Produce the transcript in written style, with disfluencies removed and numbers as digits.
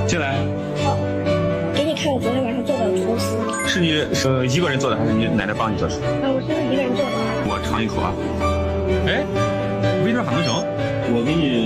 进来。 好，给你看我昨天晚上做的吐司。 是你一个人做的，还是你奶奶帮你做的？ 我是一个人做的。 我尝一口啊。哎，为啥还能行？ 我给你